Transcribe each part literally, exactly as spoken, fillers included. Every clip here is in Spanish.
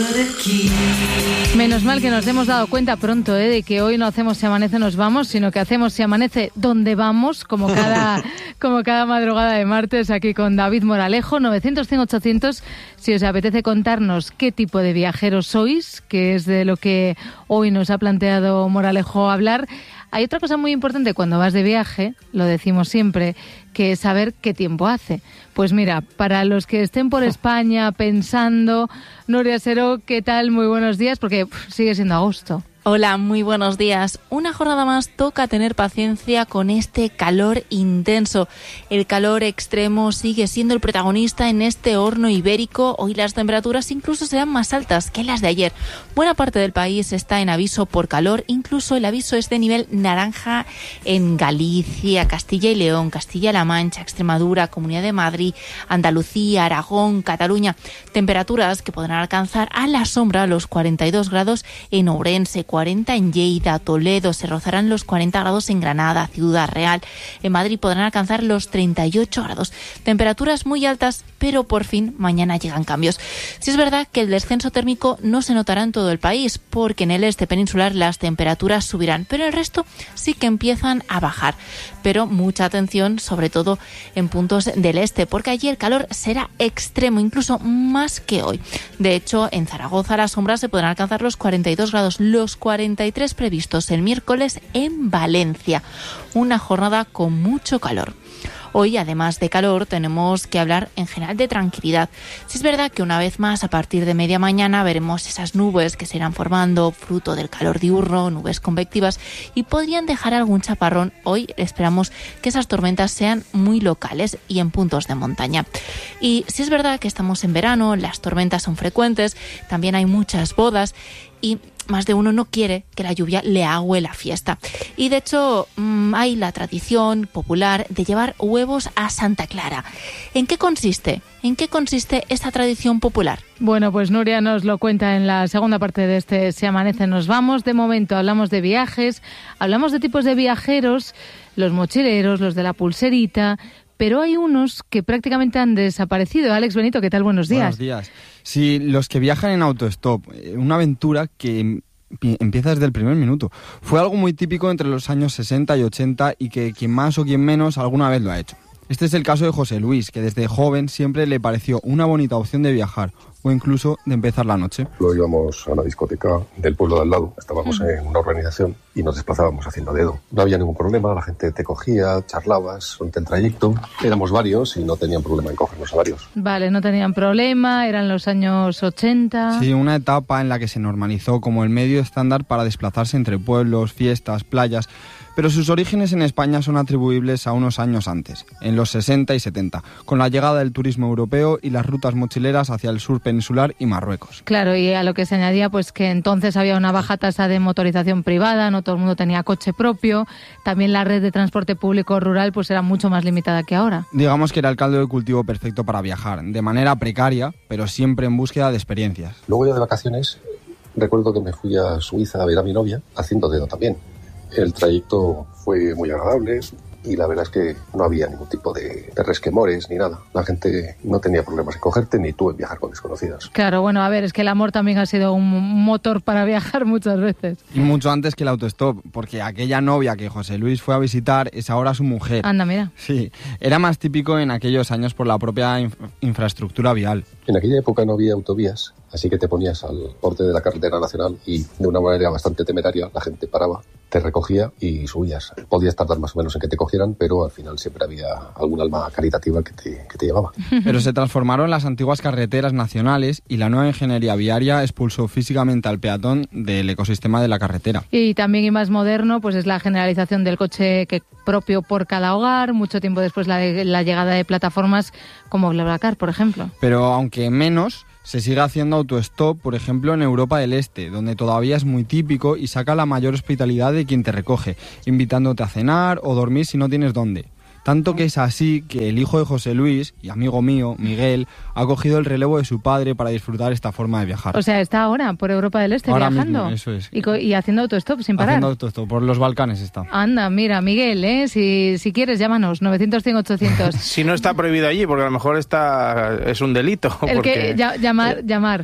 Menos mal que nos hemos dado cuenta pronto, ¿eh? De que hoy no hacemos Si amanece nos vamos, sino que hacemos Si amanece donde vamos, como cada, como cada madrugada de martes aquí con David Moralejo. novecientos, cien, ochocientos, si os apetece contarnos qué tipo de viajeros sois, que es de lo que hoy nos ha planteado Moralejo hablar. Hay otra cosa muy importante cuando vas de viaje, lo decimos siempre, que es saber qué tiempo hace. Pues mira, para los que estén por España pensando, Nuria Seró, ¿qué tal? Muy buenos días, porque pff, sigue siendo agosto. Hola, muy buenos días. Una jornada más toca tener paciencia con este calor intenso. El calor extremo sigue siendo el protagonista en este horno ibérico. Hoy las temperaturas incluso serán más altas que las de ayer. Buena parte del país está en aviso por calor. Incluso el aviso es de nivel naranja en Galicia, Castilla y León, Castilla-La Mancha, Extremadura, Comunidad de Madrid, Andalucía, Aragón, Cataluña. Temperaturas que podrán alcanzar a la sombra los cuarenta y dos grados en Ourense, cuarenta en Lleida, Toledo, se rozarán los cuarenta grados en Granada, Ciudad Real. En Madrid podrán alcanzar los treinta y ocho grados. Temperaturas muy altas, pero por fin mañana llegan cambios. Sí es verdad que el descenso térmico no se notará en todo el país, porque en el este peninsular las temperaturas subirán, pero el resto sí que empiezan a bajar. Pero mucha atención, sobre todo en puntos del este, porque allí el calor será extremo, incluso más que hoy. De hecho, en Zaragoza a la sombra se podrán alcanzar los cuarenta y dos grados, los cuarenta y tres previstos el miércoles en Valencia. Una jornada con mucho calor. Hoy, además de calor, tenemos que hablar en general de tranquilidad. Sí es verdad que una vez más, a partir de media mañana, veremos esas nubes que se irán formando fruto del calor diurno, nubes convectivas, y podrían dejar algún chaparrón. Hoy esperamos que esas tormentas sean muy locales y en puntos de montaña. Y sí es verdad que estamos en verano, las tormentas son frecuentes, también hay muchas bodas y más de uno no quiere que la lluvia le agüe la fiesta. Y de hecho mmm, hay la tradición popular de llevar huevos a Santa Clara. ¿En qué consiste? ¿En qué consiste esta tradición popular? Bueno, pues Nuria nos lo cuenta en la segunda parte de este Si amanece nos vamos. De momento hablamos de viajes, hablamos de tipos de viajeros, los mochileros, los de la pulserita, pero hay unos que prácticamente han desaparecido. Alex Benito, ¿qué tal? Buenos días. Buenos días. Sí, los que viajan en autostop, una aventura que empieza desde el primer minuto. Fue algo muy típico entre los años sesenta y ochenta y que quien más o quien menos alguna vez lo ha hecho. Este es el caso de José Luis, que desde joven siempre le pareció una bonita opción de viajar o incluso de empezar la noche. Luego íbamos a una discoteca del pueblo de al lado, estábamos uh-huh. en una organización y nos desplazábamos haciendo dedo. No había ningún problema, la gente te cogía, charlabas durante el trayecto. Éramos varios y no tenían problema en cogernos a varios. Vale, no tenían problema, eran los años ochenta. Sí, una etapa en la que se normalizó como el medio estándar para desplazarse entre pueblos, fiestas, playas. Pero sus orígenes en España son atribuibles a unos años antes, en los sesenta y setenta, con la llegada del turismo europeo y las rutas mochileras hacia el sur peninsular y Marruecos. Claro, y a lo que se añadía pues que entonces había una baja tasa de motorización privada, no todo el mundo tenía coche propio, también la red de transporte público rural pues era mucho más limitada que ahora. Digamos que era el caldo de cultivo perfecto para viajar, de manera precaria, pero siempre en búsqueda de experiencias. Luego yo de vacaciones recuerdo que me fui a Suiza a ver a mi novia haciendo dedo también. El trayecto fue muy agradable y la verdad es que no había ningún tipo de, de resquemores ni nada. La gente no tenía problemas en cogerte ni tú en viajar con desconocidas. Claro, bueno, a ver, es que el amor también ha sido un motor para viajar muchas veces. Y mucho antes que el autostop, porque aquella novia que José Luis fue a visitar es ahora su mujer. Anda, mira. Sí, era más típico en aquellos años por la propia inf- infraestructura vial. En aquella época no había autovías, así que te ponías al borde de la carretera nacional y de una manera bastante temeraria la gente paraba, te recogía y subías. Podías tardar más o menos en que te cogieran, pero al final siempre había algún alma caritativa que te, que te llevaba. Pero se transformaron las antiguas carreteras nacionales y la nueva ingeniería viaria expulsó físicamente al peatón del ecosistema de la carretera. Y también y más moderno pues es la generalización del coche que propio por cada hogar, mucho tiempo después la, de, la llegada de plataformas como BlaBlaCar, por ejemplo. Pero aunque menos, se sigue haciendo autostop, por ejemplo, en Europa del Este, donde todavía es muy típico y saca la mayor hospitalidad de quien te recoge, invitándote a cenar o dormir si no tienes dónde. Tanto que es así que el hijo de José Luis, y amigo mío, Miguel, ha cogido el relevo de su padre para disfrutar esta forma de viajar. O sea, está ahora por Europa del Este ahora viajando. Mismo, eso es. Y, co- y haciendo autostop sin parar. Haciendo autostop, por los Balcanes está. Anda, mira, Miguel, ¿eh? si, si quieres, llámanos, novecientos, cien, ochocientos. Si no está prohibido allí, porque a lo mejor está es un delito. El porque... que, ya, llamar, llamar.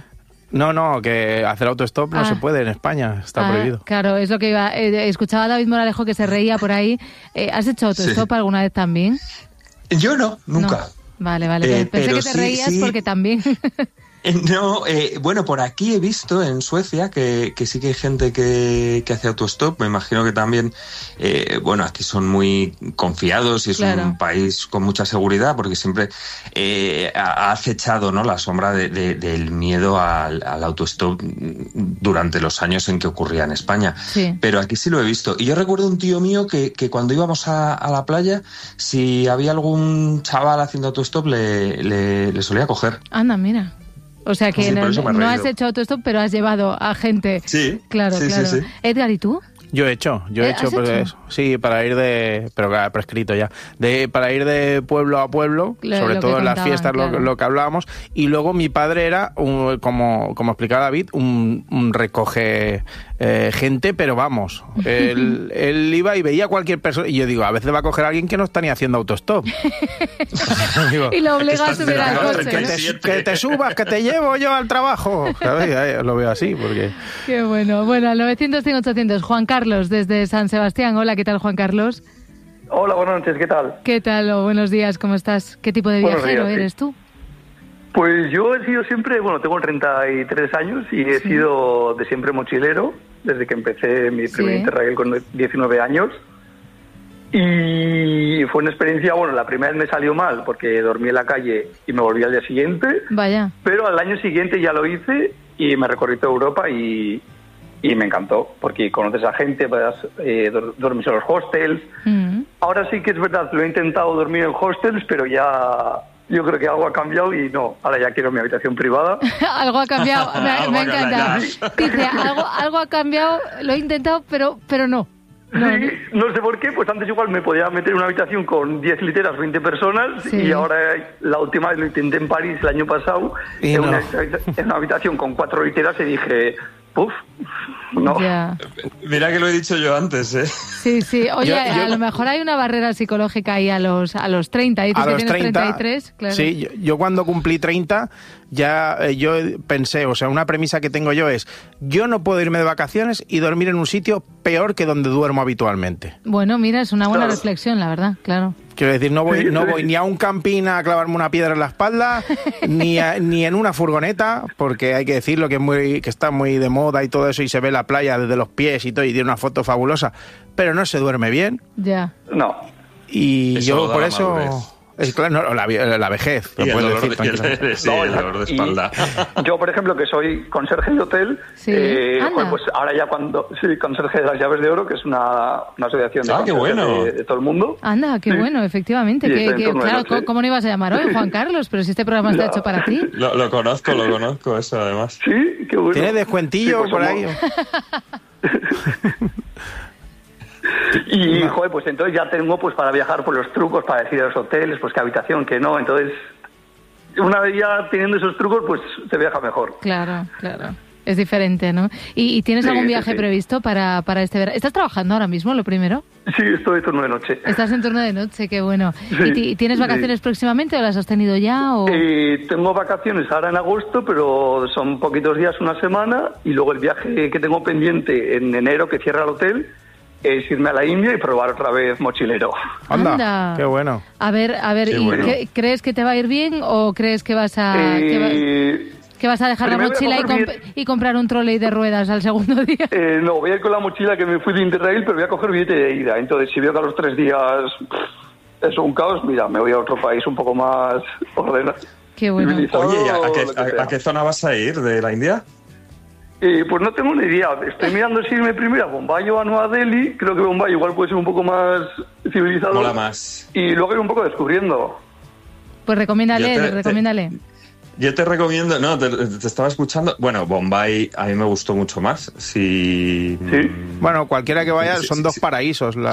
No, no, que hacer autostop no Ah. se puede en España, está Ah, prohibido. Claro, es lo que iba. Eh, escuchaba a David Moralejo que se reía por ahí. Eh, ¿Has hecho autostop Sí. alguna vez también? Yo no, nunca. No. Vale, vale. Eh, Pensé pero que te sí, reías sí. porque también. Eh, No, eh, bueno, por aquí he visto en Suecia que, que sí que hay gente que, que hace autostop. Me imagino que también, eh, bueno, aquí son muy confiados y es Claro. un país con mucha seguridad porque siempre eh, ha ha acechado, ¿no?, la sombra de, de- del miedo al, al autostop durante los años en que ocurría en España. Sí. Pero aquí sí lo he visto. Y yo recuerdo un tío mío que, que cuando íbamos a, a la playa, si había algún chaval haciendo autostop, le, le, le solía coger. Anda, mira. O sea que Sí, por no, eso me he no reído. has hecho autostop, pero has llevado a gente. Sí, Claro, sí, sí, claro. sí. Edgar, ¿y tú? Yo he hecho, yo he ¿Eh, hecho, has pero hecho? eso, sí, para ir de, pero claro, prescrito ya, de para ir de pueblo a pueblo, Lo- sobre lo que todo en las contaban, fiestas, lo, claro. lo que hablábamos, y luego mi padre era, un- como, como explicaba David, un, un recoge eh, gente, pero vamos, él, él iba y veía a cualquier persona, y yo digo, a veces va a coger a alguien que no está ni haciendo autostop. Digo, Y lo obliga a Estás subir al cerrado, coche. que ¿no? te, que te subas, que te llevo yo al trabajo. ¿Sabes? Ya, lo veo así, porque... Qué bueno. Bueno, al novecientos cien ochocientos. Juan Carlos, desde San Sebastián. Hola, ¿qué tal, Juan Carlos? Hola, buenas noches, ¿qué tal? ¿Qué tal? O buenos días, ¿cómo estás? ¿Qué tipo de Buenos viajero días, sí. eres tú? Pues yo he sido siempre, bueno, tengo treinta y tres años y he sido de siempre mochilero, desde que empecé mi primer Sí. Interrail con diecinueve años. Y fue una experiencia, bueno, la primera vez me salió mal porque dormí en la calle y me volví al día siguiente, Vaya. pero al año siguiente ya lo hice y me recorrí toda Europa y, y me encantó, porque conoces a gente, vas, eh, dor- duermes en los hostels. Mm. Ahora sí que es verdad, lo he intentado dormir en hostels, pero ya yo creo que algo ha cambiado y no, ahora ya quiero mi habitación privada. Algo ha cambiado, me, Algo me ha encanta. cambiado. Dice, algo, algo ha cambiado, lo he intentado, pero, pero no. No, Sí, no sé por qué, pues antes igual me podía meter en una habitación con diez literas, veinte personas, Sí. y ahora la última vez lo intenté en París el año pasado, Y en, no. una, en una habitación con cuatro literas y dije, puf, no. Ya. Mira que lo he dicho yo antes, ¿eh? Sí, sí. Oye, Yo- yo- a lo mejor hay una barrera psicológica ahí a los, a los treinta. Dices A que los tienes treinta, treinta y tres, claro. sí, yo, yo cuando cumplí treinta, ya eh, yo pensé, o sea, una premisa que tengo yo es, yo no puedo irme de vacaciones y dormir en un sitio peor que donde duermo habitualmente. Bueno, mira, es una buena Claro. reflexión, la verdad, claro. Quiero decir, no voy, Sí, no sí. voy ni a un camping a clavarme una piedra en la espalda, ni, a- ni en una furgoneta, porque hay que decirlo que es muy, que está muy de moda y todo eso, y se ve la playa desde los pies y todo, y tiene una foto fabulosa, pero no se duerme bien, Ya. No. y Eso yo da por la eso... madurez. Es claro, no, la, vi- la vejez, lo Y el puedes dolor, decir de, y el- tranquilamente. sí, No, el dolor de y- espalda. Yo, por ejemplo, que soy conserje de hotel, Sí, eh, anda. joder, pues ahora ya cuando... Sí, conserje de las llaves de oro, que es una, una asociación de Ah, qué conserjes bueno. de, de todo el mundo. Anda, qué Sí. bueno, efectivamente. Sí, que, está en que- torno de claro, noche. ¿cómo, cómo no ibas a llamar hoy, Juan Carlos? Pero si este programa está Ya. hecho para ti. Lo, lo conozco, lo conozco, eso además. Sí, qué bueno. ¿Tiene descuentillo Sí, pues por somos- ahí? Y, joder, pues entonces ya tengo pues para viajar por los trucos, para decir a los hoteles, pues qué habitación, qué no. Entonces, una vez ya teniendo esos trucos, pues se viaja mejor. Claro, claro. Es diferente, ¿no? ¿Y, y tienes Sí, algún sí, viaje sí. previsto para, para este verano? ¿Estás trabajando ahora mismo, lo primero? Sí, estoy turno de noche. Estás en turno de noche, qué bueno. Sí, ¿Y, ti- y tienes sí. vacaciones próximamente o las has tenido ya? O... Eh, tengo vacaciones ahora en agosto, pero son poquitos días, una semana, y luego el viaje que tengo pendiente en enero, que cierra el hotel, es irme a la India y probar otra vez mochilero. Anda, Anda. qué bueno. A ver, a ver, Qué ¿y bueno. qué- ¿crees que te va a ir bien o crees que vas a, que va- Eh, que vas a dejar la primero voy a mochila y, coger comp- billete- y comprar un trolley de ruedas al segundo día? eh, no, voy a ir con la mochila que me fui de Interrail, pero voy a coger billete de ida. Entonces, si veo que a los tres días pff, es un caos, mira, me voy a otro país un poco más ordenado. Qué bueno. civilizado, Oye, ¿y ¿a, a lo qué, que a- sea. a qué zona vas a ir de la India? Eh, pues no tengo ni idea. Estoy mirando si irme primero a Bombay o a Nueva Delhi. Creo que Bombay igual puede ser un poco más civilizado. Mola más. Y luego ir un poco descubriendo. Pues recomiéndale, Yo te- recomiéndale. Yo te recomiendo, no, te, te estaba escuchando. Bueno, Bombay a mí me gustó mucho más. Si. Sí. Bueno, cualquiera que vaya, Sí, son sí, dos sí. paraísos. La-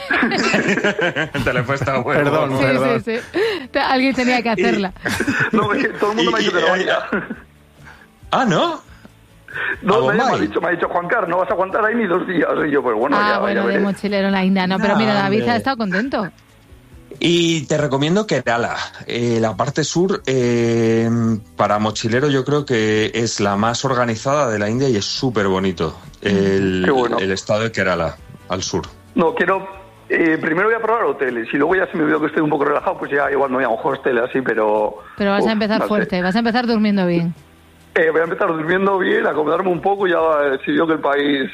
Te lo he puesto a huevo. Perdón, Sí, perdón. sí, sí. Te- Alguien tenía que hacerla. No, es que todo el mundo me ha Y- dicho que y- no vaya. Ah, ¿no? No, ¿A me, me ha Bombay? dicho, me ha dicho, Juan Carlos, no vas a aguantar ahí ni dos días. Y yo, pues bueno, ah, ya, bueno, ya de veré. mochilero en la India. No, pero Ah, mira, David hombre. ha estado contento. Y te recomiendo Kerala. Eh, la parte sur, eh, para mochilero, yo creo que es la más organizada de la India y es súper bonito. El, Qué bueno. el estado de Kerala, al sur. No, quiero... Eh, primero voy a probar hoteles y luego ya si me veo que estoy un poco relajado, pues ya igual me voy a un hostel así, pero... Pero vas uf, a empezar no fuerte, sé. vas a empezar durmiendo bien. Eh, voy a empezar durmiendo bien, acomodarme un poco y ya eh, si veo que el país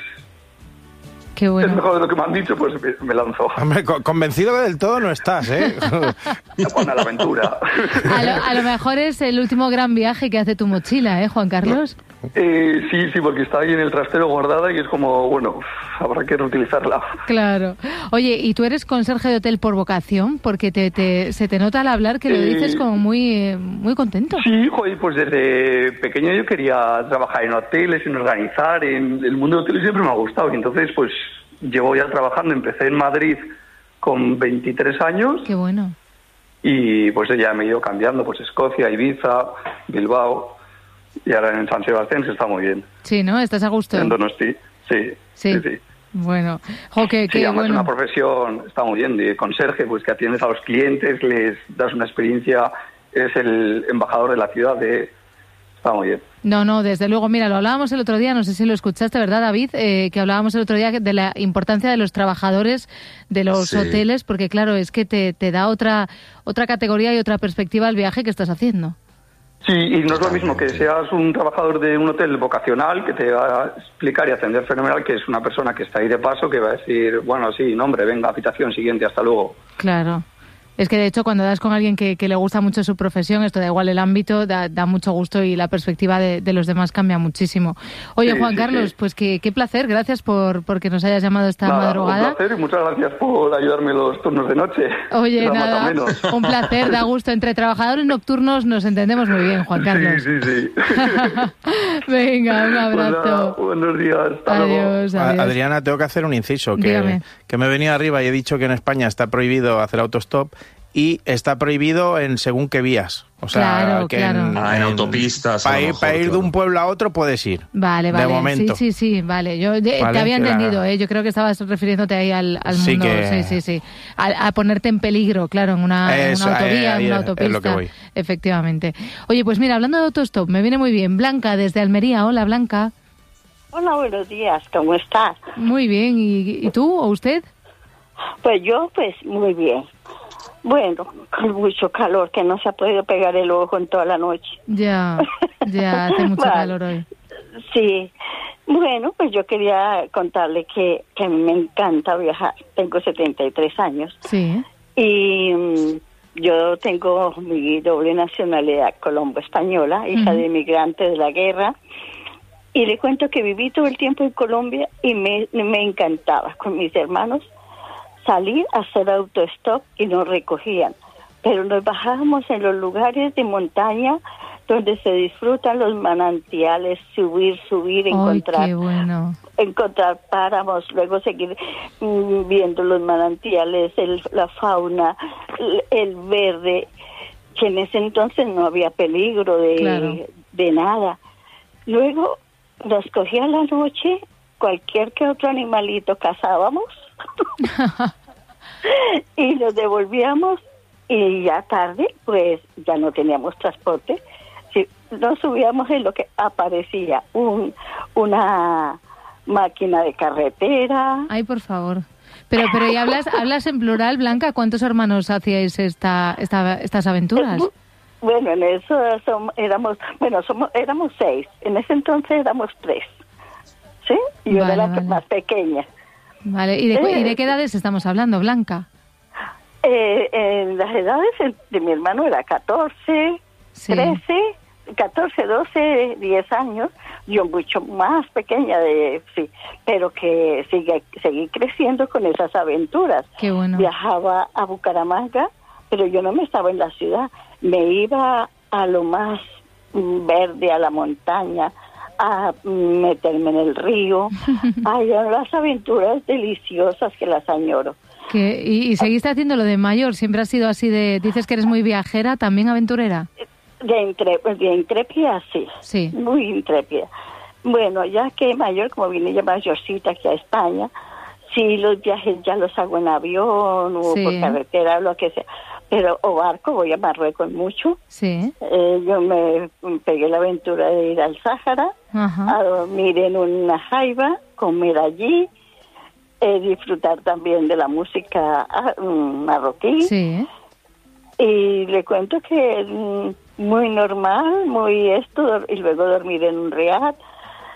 Qué es bueno. mejor de lo que me han dicho, pues me, me lanzo. Hombre, co- convencido que del todo no estás, ¿eh? Bueno, a la aventura. A lo, a lo mejor es el último gran viaje que hace tu mochila, ¿eh, Juan Carlos? Eh, sí, sí, porque está ahí en el trastero guardada y es como, bueno, habrá que reutilizarla. Claro. Oye, ¿y tú eres conserje de hotel por vocación? Porque te, te, se te nota al hablar que lo Eh, dices como muy, eh, muy contento. Sí, joder, pues desde pequeño yo quería trabajar en hoteles, en organizar, en el mundo de hoteles siempre me ha gustado y entonces pues llevo ya trabajando, empecé en Madrid con veintitrés años Qué bueno. y pues ya me he ido cambiando, pues Escocia, Ibiza, Bilbao y ahora en San Sebastián se está muy bien. Sí, ¿no? ¿Estás a gusto? En Donosti, sí, Sí. sí, sí. Bueno. Jo, qué, Sí, qué además es bueno. una profesión, está muy bien, de conserje, pues que atiendes a los clientes, les das una experiencia, eres el embajador de la ciudad, de... está muy bien. No, no, desde luego. Mira, lo hablábamos el otro día, no sé si lo escuchaste, ¿verdad, David? Eh, que hablábamos el otro día de la importancia de los trabajadores de los Sí. hoteles, porque claro, es que te, te da otra, otra categoría y otra perspectiva al viaje que estás haciendo. Sí, y no es lo mismo que seas un trabajador de un hotel vocacional que te va a explicar y atender fenomenal, que es una persona que está ahí de paso, que va a decir, bueno, sí, nombre, venga, habitación siguiente, hasta luego. Claro. Es que de hecho cuando das con alguien que, que le gusta mucho su profesión, esto da igual el ámbito, da, da mucho gusto y la perspectiva de, de los demás cambia muchísimo. Oye, Sí, Juan sí, Carlos, sí. pues qué, qué placer, gracias por porque nos hayas llamado esta Nada, madrugada. un placer y muchas gracias por ayudarme en los turnos de noche. Oye, Era más o nada, menos. un placer, da gusto. Entre trabajadores nocturnos nos entendemos muy bien, Juan Carlos. Sí, sí, sí. Venga, un Pues nada, abrazo. buenos días, hasta luego. Adiós, A- adiós. Adriana, tengo que hacer un inciso, que, Dígame. que me he venido arriba y he dicho que en España está prohibido hacer autostop y está prohibido en según qué vías. O sea, Claro, que claro. en, Ah, en autopistas, a Para lo ir, mejor, pa ir de claro. un pueblo a otro puedes ir. Vale, vale. De momento. Sí, sí, sí, vale. Yo de- Vale, te había claro. entendido, ¿eh? Yo creo que estabas refiriéndote ahí al, al Sí mundo. que- Sí, sí, sí. A, a ponerte en peligro, claro, en una, en Eso, una autovía, ahí- en una ahí es autopista. lo que voy. Efectivamente. Oye, pues mira, hablando de autostop, me viene muy bien. Blanca, desde Almería. Hola, Blanca. Hola, buenos días, ¿cómo estás? Muy bien. ¿Y, y tú o usted? Pues yo, pues muy bien. Bueno, con mucho calor, que no se ha podido pegar el ojo en toda la noche. Ya, ya hace mucho Vale. calor hoy. Sí. Bueno, pues yo quería contarle que, que a mí me encanta viajar. Tengo setenta y tres años Sí. y mm, yo tengo mi doble nacionalidad colombo-española, hija Ujú. de inmigrante de la guerra. Y le cuento que viví todo el tiempo en Colombia y me, me encantaba con mis hermanos salir a hacer autostop y nos recogían. Pero nos bajábamos en los lugares de montaña donde se disfrutan los manantiales, subir, subir, Ay, encontrar, qué bueno. encontrar páramos, luego seguir mm, viendo los manantiales, el, la fauna, el, el verde, que en ese entonces no había peligro de, Claro. de nada. Luego nos cogía la noche, cualquier que otro animalito cazábamos y nos devolvíamos y ya tarde pues ya no teníamos transporte. Si nos subíamos en lo que aparecía un una máquina de carretera. Ay, por favor. Pero, pero ¿y hablas, hablas en plural, Blanca? ¿Cuántos hermanos hacíais esta, esta, estas aventuras? Bueno, en eso som- éramos, bueno, somos, éramos seis. En ese entonces éramos tres. ¿Sí? Y yo Vale, era la vale. más pequeña. Vale. ¿Y de, cu- Eh. y de qué edades estamos hablando, Blanca? Eh, en las edades el- de mi hermano era catorce, Sí. trece, catorce, doce, diez años. Yo mucho más pequeña, de sí, pero que sigue, seguí creciendo con esas aventuras. Qué bueno. Viajaba a Bucaramanga, pero yo no me estaba en la ciudad. Me iba a lo más mm, verde, a la montaña, a mm, meterme en el río. Ay, las aventuras deliciosas que las añoro. ¿Qué? ¿Y, y seguiste haciendo lo de mayor? ¿Siempre has sido así de... Dices que eres muy viajera, también aventurera? De, entre, de intrépida, sí. Sí. Muy intrépida. Bueno, ya que mayor, como vine ya mayorcita aquí a España, sí, los viajes ya los hago en avión o Sí. por carretera, lo que sea. Pero, o barco, voy a Marruecos mucho. Sí. Eh, yo me pegué la aventura de ir al Sáhara, Ajá. a dormir en una jaiba, comer allí, eh, disfrutar también de la música ah, mm, marroquí. Sí. Y le cuento que mm, muy normal, muy esto, dor- y luego dormir en un riad.